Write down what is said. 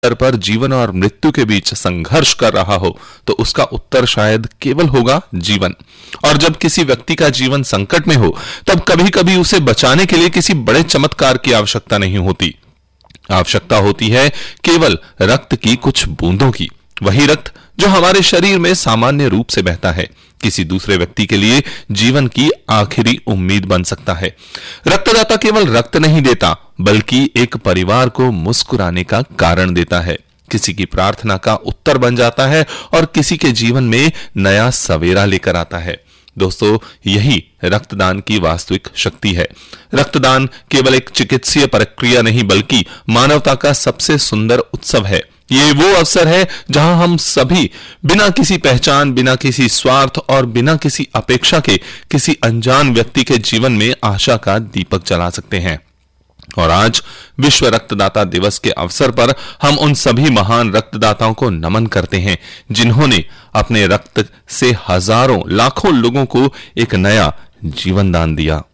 स्तर पर जीवन और मृत्यु के बीच संघर्ष कर रहा हो तो उसका उत्तर शायद केवल होगा जीवन। और जब किसी व्यक्ति का जीवन संकट में हो तब कभी कभी उसे बचाने के लिए किसी बड़े चमत्कार की आवश्यकता नहीं होती। आवश्यकता होती है केवल रक्त की कुछ बूंदों की। वही रक्त जो हमारे शरीर में सामान्य रूप से बहता है किसी दूसरे व्यक्ति के लिए जीवन की आखिरी उम्मीद बन सकता है। रक्तदाता केवल रक्त नहीं देता बल्कि एक परिवार को मुस्कुराने का कारण देता है, किसी की प्रार्थना का उत्तर बन जाता है और किसी के जीवन में नया सवेरा लेकर आता है। दोस्तों, यही रक्तदान की वास्तविक शक्ति है। रक्तदान केवल एक चिकित्सीय प्रक्रिया नहीं बल्कि मानवता का सबसे सुंदर उत्सव है। ये वो अवसर है जहां हम सभी बिना किसी पहचान, बिना किसी स्वार्थ और बिना किसी अपेक्षा के किसी अनजान व्यक्ति के जीवन में आशा का दीपक जला सकते हैं। और आज विश्व रक्तदाता दिवस के अवसर पर हम उन सभी महान रक्तदाताओं को नमन करते हैं जिन्होंने अपने रक्त से हजारों लाखों लोगों को एक नया जीवन दान दिया।